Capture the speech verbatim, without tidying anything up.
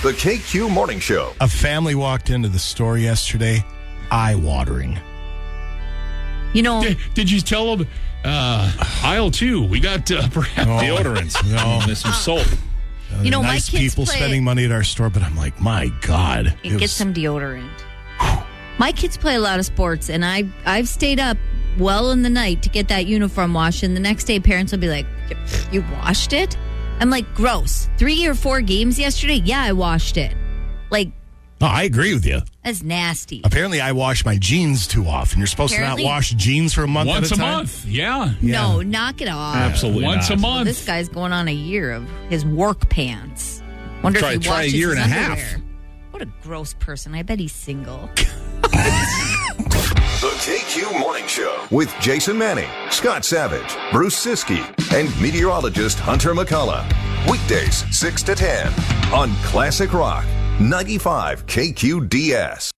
The K Q Morning Show. A family walked into the store yesterday, eye-watering. You know, Did, did you tell them uh, aisle two? We got uh, perhaps No. deodorants. No. There's some soap. You know, my nice kids people play- spending money at our store, but I'm like, my God. it was- gets some deodorant. My kids play a lot of sports, and I, I've stayed up well in the night to get that uniform washed, and the next day parents will be like, you washed it? I'm like, gross. Three or four games yesterday? Yeah, I washed it. Like, No, I agree with you. that's nasty. Apparently, I wash my jeans too often. You're supposed Apparently- to not wash jeans for a month Once at a a time. month. Yeah. No, knock it off. Absolutely Once not. a Well, month. this guy's going on a year of his work pants. Wonder Try- if he try a washes year his and a half. underwear. What a gross person. I bet he's single. The K Q Morning Show with Jason Manning, Scott Savage, Bruce Siskey, and meteorologist Hunter McCullough. Weekdays six to ten on Classic Rock ninety-five K Q D S.